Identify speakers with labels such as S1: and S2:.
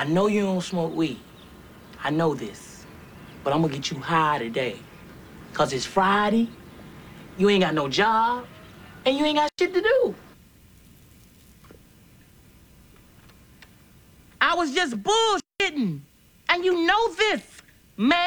S1: I know you don't smoke weed. I know this. But I'm gonna get you high today. Cause it's Friday, you ain't got no job, and you ain't got shit to do. I was just bullshitting. And you know this, man.